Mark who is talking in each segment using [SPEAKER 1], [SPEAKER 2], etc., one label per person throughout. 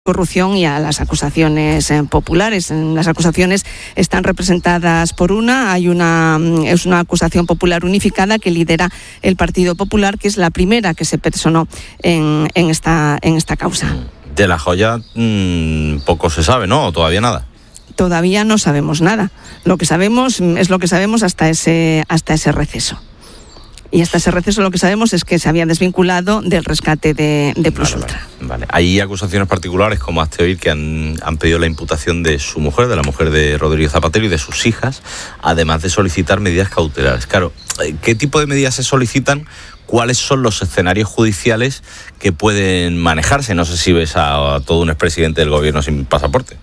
[SPEAKER 1] corrupción y a las acusaciones populares. Las acusaciones están representadas por es una acusación popular unificada que lidera el Partido Popular, que es la primera que se personó en esta causa.
[SPEAKER 2] De la joya poco se sabe, ¿no? ¿O todavía nada?
[SPEAKER 1] Todavía no sabemos nada. Lo que sabemos es lo que sabemos hasta ese receso. Y hasta ese receso lo que sabemos es que se había desvinculado del rescate de Plus Ultra.
[SPEAKER 2] Vale. Hay acusaciones particulares, como hazte oír, que han pedido la imputación de su mujer, de la mujer de Rodrigo Zapatero y de sus hijas, además de solicitar medidas cautelares. Claro, ¿qué tipo de medidas se solicitan? ¿Cuáles son los escenarios judiciales que pueden manejarse? No sé si ves a todo un expresidente del gobierno sin pasaporte.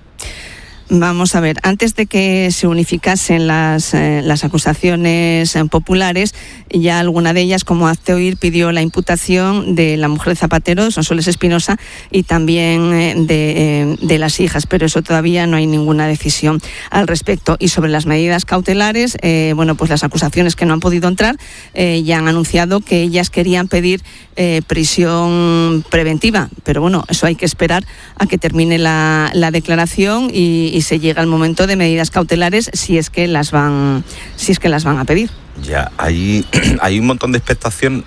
[SPEAKER 1] Vamos a ver, antes de que se unificasen las acusaciones populares, ya alguna de ellas, como hazte oír, pidió la imputación de la mujer de Zapatero, de Sonsoles Espinosa, y también de las hijas, pero eso todavía no hay ninguna decisión al respecto. Y sobre las medidas cautelares, pues las acusaciones que no han podido entrar ya han anunciado que ellas querían pedir prisión preventiva, pero bueno, eso hay que esperar a que termine la declaración y se llega al momento de medidas cautelares si es que las van a pedir.
[SPEAKER 2] Ya, hay un montón de expectación.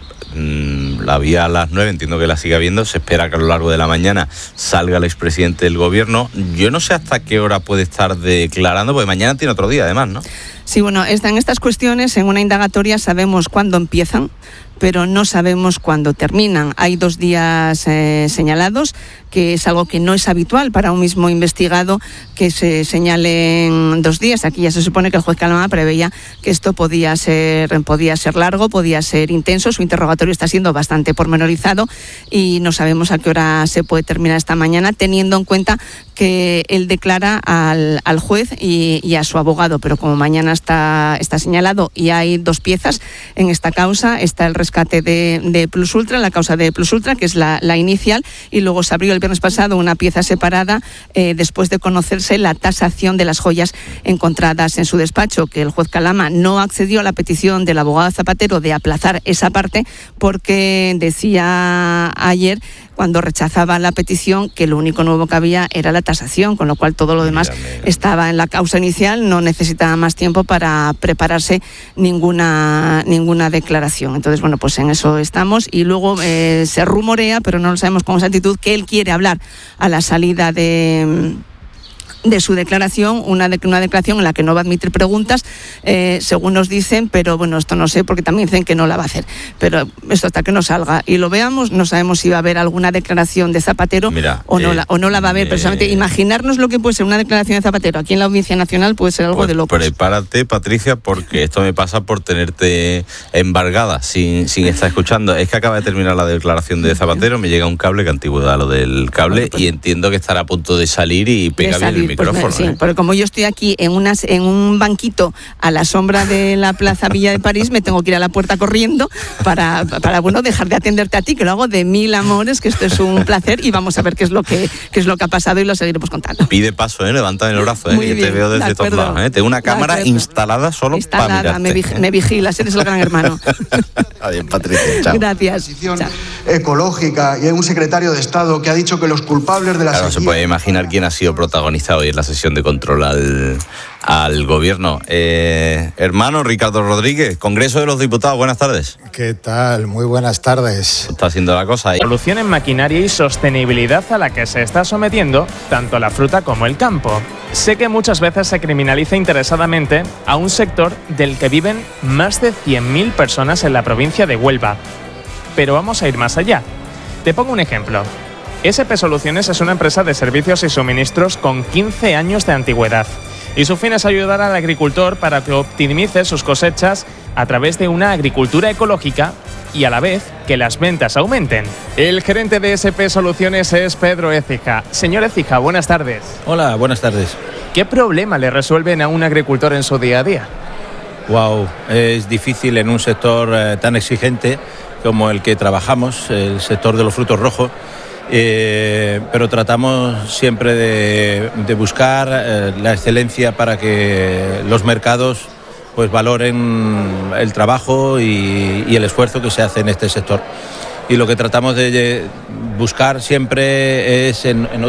[SPEAKER 2] La había a las 9, entiendo que la sigue habiendo. Se espera que a lo largo de la mañana salga el expresidente del gobierno. Yo no sé hasta qué hora puede estar declarando, porque mañana tiene otro día además, ¿no?
[SPEAKER 1] Sí, bueno, en estas cuestiones, en una indagatoria sabemos cuándo empiezan, pero no sabemos cuándo terminan. Hay 2 días señalados, que es algo que no es habitual para un mismo investigado que se señalen 2 días. Aquí ya se supone que el juez Calama preveía que esto podía ser largo, podía ser intenso. Su interrogatorio está siendo bastante pormenorizado y no sabemos a qué hora se puede terminar esta mañana, teniendo en cuenta que él declara al juez y a su abogado, pero como mañana está señalado y hay 2 piezas en esta causa, está el rescate de Plus Ultra, la causa de Plus Ultra, que es la inicial, y luego se abrió el viernes pasado una pieza separada después de conocerse la tasación de las joyas encontradas en su despacho, que el juez Calama no accedió a la petición del abogado Zapatero de aplazar esa parte porque decía ayer, cuando rechazaba la petición, que lo único nuevo que había era la tasación, con lo cual todo lo demás estaba en la causa inicial, no necesitaba más tiempo para prepararse ninguna declaración. Entonces, bueno, pues en eso estamos, y luego se rumorea, pero no lo sabemos con exactitud, que él quiere hablar a la salida de su declaración, una declaración en la que no va a admitir preguntas, según nos dicen, pero bueno, esto no sé, porque también dicen que no la va a hacer. Pero esto hasta que no salga y lo veamos, no sabemos si va a haber alguna declaración de Zapatero o no la va a haber. Personalmente, imaginarnos lo que puede ser una declaración de Zapatero aquí en la Audiencia Nacional puede ser algo de locos.
[SPEAKER 2] Prepárate, Patricia, porque esto me pasa por tenerte embargada sin estar escuchando. Es que acaba de terminar la declaración de Zapatero, me llega un cable, que antigüedad lo del cable, y entiendo que estará a punto de salir y pega bien el micrófono.
[SPEAKER 1] Sí, porque como yo estoy aquí en un banquito a la sombra de la Plaza Villa de París, me tengo que ir a la puerta corriendo para dejar de atenderte a ti, que lo hago de 1000 amores, que esto es un placer, y vamos a ver qué es lo que ha pasado y lo seguiremos contando.
[SPEAKER 2] Pide paso, levántame el brazo, que te veo desde todos lados. Tengo una cámara instalada solo para mirarte.
[SPEAKER 1] Me vigilas, eres el gran hermano.
[SPEAKER 2] Adiós, Patricia. Chao.
[SPEAKER 1] Gracias.
[SPEAKER 3] Ecológica, y hay un secretario de Estado que ha dicho que los culpables de la sequía...
[SPEAKER 2] No se puede imaginar quién ha sido protagonista hoy en la sesión de control al gobierno. Hermano Ricardo Rodríguez, Congreso de los Diputados, buenas tardes.
[SPEAKER 4] ¿Qué tal? Muy buenas tardes.
[SPEAKER 2] Está haciendo la cosa ahí.
[SPEAKER 5] Evolución en maquinaria y sostenibilidad a la que se está sometiendo tanto la fruta como el campo. Sé que muchas veces se criminaliza interesadamente a un sector del que viven más de 100.000 personas en la provincia de Huelva. Pero vamos a ir más allá. Te pongo un ejemplo. SP Soluciones es una empresa de servicios y suministros con 15 años de antigüedad, y su fin es ayudar al agricultor para que optimice sus cosechas a través de una agricultura ecológica y a la vez que las ventas aumenten. El gerente de SP Soluciones es Pedro Écija. Señor Écija, buenas tardes.
[SPEAKER 6] Hola, buenas tardes.
[SPEAKER 5] ¿Qué problema le resuelven a un agricultor en su día a día?
[SPEAKER 6] Wow, es difícil en un sector tan exigente como el que trabajamos, el sector de los frutos rojos. Pero tratamos siempre de buscar la excelencia para que los mercados pues valoren el trabajo y el esfuerzo que se hace en este sector. Y lo que tratamos de buscar siempre es en